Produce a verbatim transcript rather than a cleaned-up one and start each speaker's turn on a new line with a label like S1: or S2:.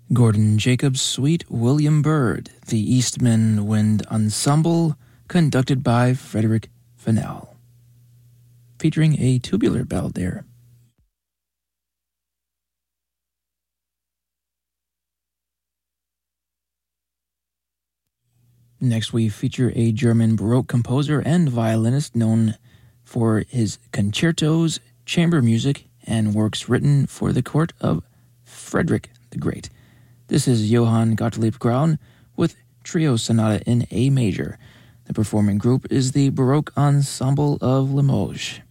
S1: Gordon Jacobs' Suite William Byrd, the Eastman Wind Ensemble, conducted by Frederick Fennell, featuring a tubular ballad there. Next, we feature a German Baroque composer and violinist known for his concertos, chamber music, and works written for the court of Frederick the Great. This is Johann Gottlieb Graun with Trio Sonata in A major. The performing group is the Baroque Ensemble of Limoges.